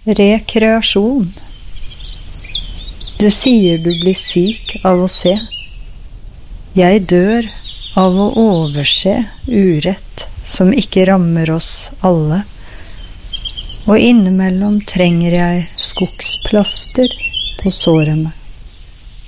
Rekreasjon. Du sier du blir syk av å se. Jeg dør av å overse urett som ikke rammer oss alle. Og innimellom trenger jeg skogsplaster på sårene.